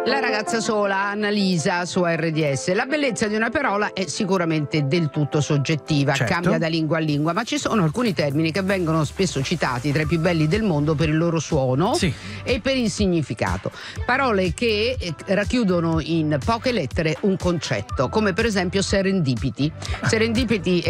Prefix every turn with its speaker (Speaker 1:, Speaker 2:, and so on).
Speaker 1: La ragazza sola, Annalisa, su RDS. La bellezza di una parola è sicuramente del tutto soggettiva,
Speaker 2: certo,
Speaker 1: cambia da lingua a lingua, ma ci sono alcuni termini che vengono spesso citati tra i più belli del mondo per il loro suono,
Speaker 2: sì,
Speaker 1: e per il significato. Parole che racchiudono in poche lettere un concetto, come per esempio serendipity. Serendipity